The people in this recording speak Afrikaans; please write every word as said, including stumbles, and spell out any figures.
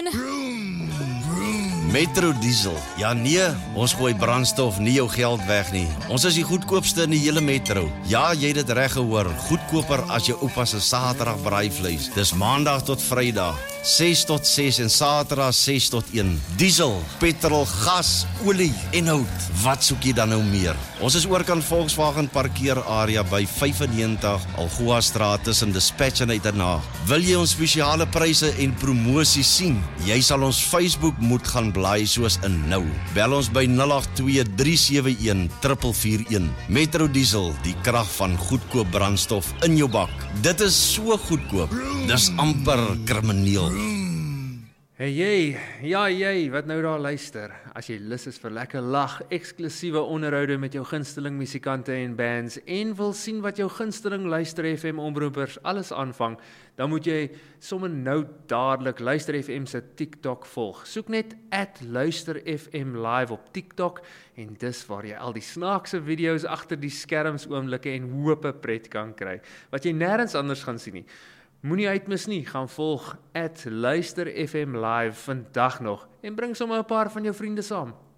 doen? Metro Diesel. Ja nee, ons gooi brandstof nie jou geld weg nie. Ons is die goedkoopste in die hele metro. Ja, jy het dit reg gehoor. Goedkoper as jou oupa se Saterdag braaivleis. Dis Maandag tot Vrydag, ses tot ses en Saterdag ses tot een. Diesel, petrol, gas, olie en hout. Wat soek jy dan nou meer? Ons is ook aan Volkswagen parkeerarea by vyfennegentig Algoa Straat tussen Dispatch en Uitenhaag. Wil jy ons spesiale pryse en promosie sien? Jy sal ons Facebook moet gaan blaai soos in nou. Bel ons by nul agt twee drie sewe een vier vier een. Metro Diesel, die krag van goedkoop brandstof in jou bak. Dit is so goedkoop. Dis amper krimineel. Hey jy, ja jy, wat nou daar luister. As jy lus is vir lekker lag, eksklusiewe onderhoude met jou gunsteling musikante en bands en wil sien wat jou gunsteling Luister F M omroepers alles aanvang, dan moet jy sommer nou dadelik Luister F M se TikTok volg. Soek net at Luister F M live op TikTok en dis waar jy al die snaakse video's agter die skerms oomblikke en hoope pret kan kry, wat jy nêrens anders gaan sien nie. Moenie uitmis nie, gaan volg at Luister F M live vandag nog en bring sommer 'n paar van jou vriende saam.